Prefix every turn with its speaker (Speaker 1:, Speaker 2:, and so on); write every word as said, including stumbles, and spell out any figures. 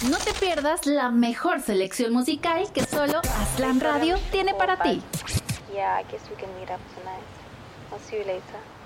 Speaker 1: No te pierdas la mejor selección musical que solo Aztlán Radio tiene para ti.
Speaker 2: Yeah, I guess we can meet up tonight. I'll see you later.